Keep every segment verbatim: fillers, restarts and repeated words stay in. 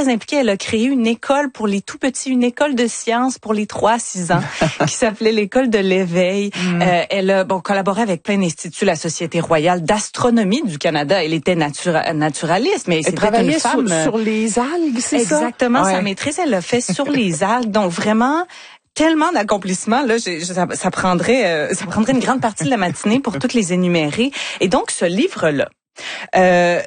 très impliquée. Elle a créé une école pour les tout petits, une école de sciences pour les trois à six ans qui s'appelait l'école de l'éveil. Mm. Euh, elle a bon collaboré avec plein d'instituts, la Société royale d'astronomie du Canada. Elle était natura- naturaliste, mais c'était une femme sur, sur les algues, c'est exactement, ça? Exactement, ouais. Sa maîtrise, elle l'a fait sur les algues. Donc vraiment tellement d'accomplissements là, j'ai, ça, ça prendrait euh, ça prendrait une grande partie de la matinée pour toutes les énumérer. Et donc ce livre là, euh,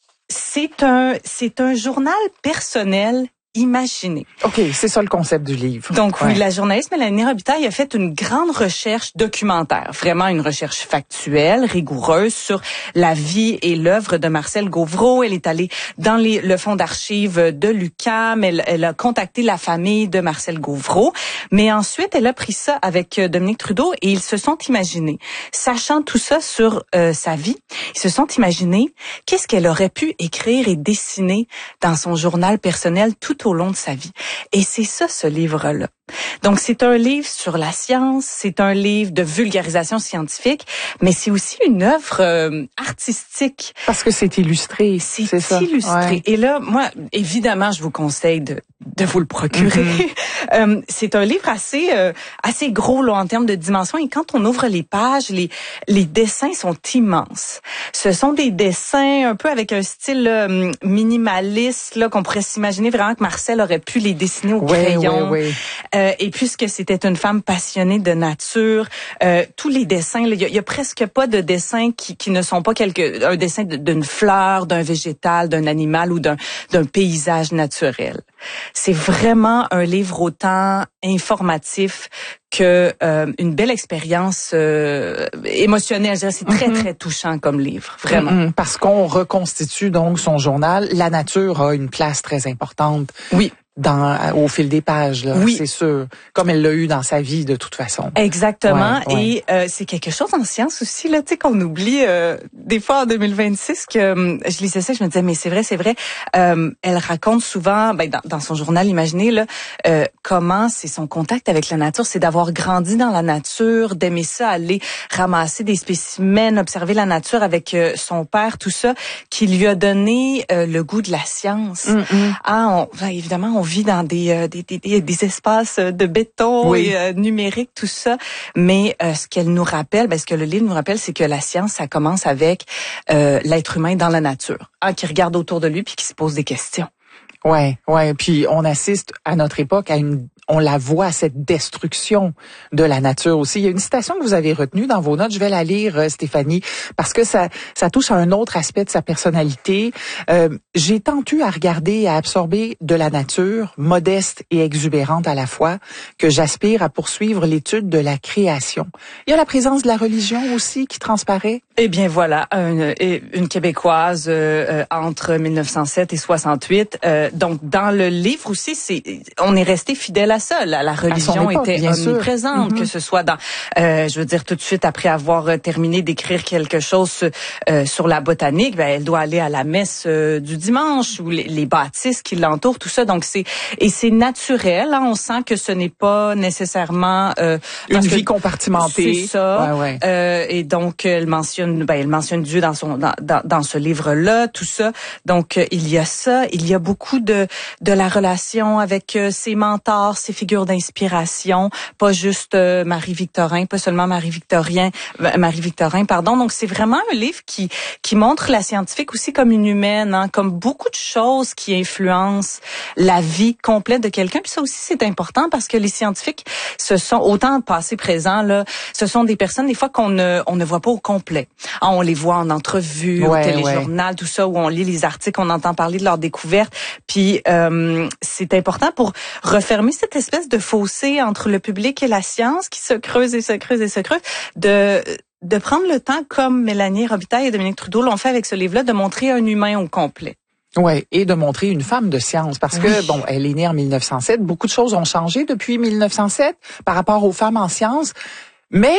c'est un c'est un journal personnel imaginé. OK, c'est ça le concept du livre. Donc ouais. oui, la journaliste Mélanie Robitaille a fait une grande recherche documentaire, vraiment une recherche factuelle, rigoureuse sur la vie et l'œuvre de Marcel Gauvreau. Elle est allée dans les, le fonds d'archives de l'U Q A M, elle, elle a contacté la famille de Marcel Gauvreau, mais ensuite elle a pris ça avec Dominique Trudeau et ils se sont imaginés, sachant tout ça sur euh, sa vie, ils se sont imaginés qu'est-ce qu'elle aurait pu écrire et dessiner dans son journal personnel tout au long de sa vie. Et c'est ça, ce livre-là. Donc, c'est un livre sur la science, c'est un livre de vulgarisation scientifique, mais c'est aussi une œuvre euh, artistique. Parce que c'est illustré. C'est, c'est ça. illustré. Ouais. Et là, moi, évidemment, je vous conseille de, de vous le procurer. Mm-hmm. euh, c'est un livre assez euh, assez gros là, en termes de dimension. Et quand on ouvre les pages, les, les dessins sont immenses. Ce sont des dessins un peu avec un style euh, minimaliste là, qu'on pourrait s'imaginer vraiment que Marcel aurait pu les dessiner au ouais, crayon. Ouais, ouais. Euh, et puisque c'était une femme passionnée de nature, euh, tous les dessins, il y, y a presque pas de dessins qui, qui ne sont pas quelque, un dessin d'une fleur, d'un végétal, d'un animal ou d'un, d'un paysage naturel. C'est vraiment un livre autant informatif que euh, une belle expérience euh, émotionnelle. Je dirais, c'est très, mm-hmm. très touchant comme livre, vraiment. Mm-hmm. Parce qu'on reconstitue donc son journal. La nature a une place très importante. Oui. Dans, au fil des pages, là, oui. c'est sûr, comme elle l'a eu dans sa vie de toute façon. Exactement, ouais, ouais. et euh, c'est quelque chose en science aussi là, tu sais qu'on oublie euh, des fois en deux mille vingt-six que euh, je lisais ça, je me disais mais c'est vrai, c'est vrai. Euh, elle raconte souvent, ben dans, dans son journal imaginé là, euh, comment c'est son contact avec la nature, c'est d'avoir grandi dans la nature, d'aimer ça, aller ramasser des spécimens, observer la nature avec euh, son père, tout ça, qui lui a donné euh, le goût de la science. Mm-hmm. Ah, on, ben, évidemment, on vit dans des, euh, des, des, des espaces de béton oui. et euh, numérique, tout ça. Mais euh, ce qu'elle nous rappelle, ben, ce que le livre nous rappelle, c'est que la science, ça commence avec euh, l'être humain dans la nature, hein, qui regarde autour de lui puis qui se pose des questions. Ouais, ouais. Puis on assiste à notre époque à une, on la voit, cette destruction de la nature aussi. Il y a une citation que vous avez retenue dans vos notes. Je vais la lire, Stéphanie, parce que ça, ça touche à un autre aspect de sa personnalité. Euh, j'ai tant eu à regarder et à absorber de la nature, modeste et exubérante à la fois, que j'aspire à poursuivre l'étude de la création. Il y a la présence de la religion aussi qui transparaît. Eh bien voilà, une, une Québécoise euh, entre mille neuf cent sept et soixante-huit. Euh, donc dans le livre aussi, c'est on est resté fidèle à ça. La, la religion époque, était omniprésente, mm-hmm. que ce soit dans, euh, je veux dire tout de suite après avoir terminé d'écrire quelque chose euh, sur la botanique, ben elle doit aller à la messe euh, du dimanche ou les, les bâtisses qui l'entourent, tout ça. Donc c'est et c'est naturel. Hein, on sent que ce n'est pas nécessairement euh, une vie compartimentée. C'est ça. Ouais, ouais. Euh, et donc elle mentionne Ben, elle mentionne Dieu dans son dans, dans, dans ce livre-là, tout ça. Donc euh, il y a ça, il y a beaucoup de de la relation avec euh, ses mentors, ses figures d'inspiration, pas juste euh, Marie-Victorin, pas seulement Marie-Victorien, euh, Marie-Victorin, pardon. Donc c'est vraiment un livre qui qui montre la scientifique aussi comme une humaine, hein, comme beaucoup de choses qui influencent la vie complète de quelqu'un. Puis ça aussi c'est important parce que les scientifiques, ce sont autant passé présent là, ce sont des personnes des fois qu'on ne on ne voit pas au complet. Ah, on les voit en entrevue, ouais, au téléjournal, ouais. tout ça, où on lit les articles, on entend parler de leurs découvertes. Puis euh, c'est important pour refermer cette espèce de fossé entre le public et la science qui se creuse et se creuse et se creuse, de de prendre le temps, comme Mélanie Robitaille et Dominique Trudeau l'ont fait avec ce livre-là, de montrer un humain au complet. Ouais, et de montrer une femme de science, parce que oui. bon, elle est née en mille neuf cent sept. Beaucoup de choses ont changé depuis mille neuf cent sept par rapport aux femmes en sciences, mais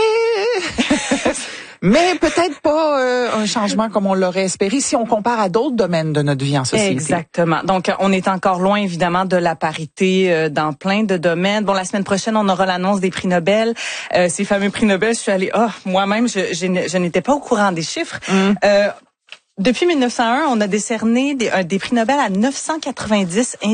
mais peut-être pas euh, un changement comme on l'aurait espéré si on compare à d'autres domaines de notre vie en société. Exactement. Donc, on est encore loin, évidemment, de la parité euh, dans plein de domaines. Bon, la semaine prochaine, on aura l'annonce des prix Nobel. Euh, ces fameux prix Nobel, je suis allée, oh, moi-même, je, je, je n'étais pas au courant des chiffres. Mm. Euh, depuis mille neuf cent un, on a décerné des, des prix Nobel à neuf cent quatre-vingt-dix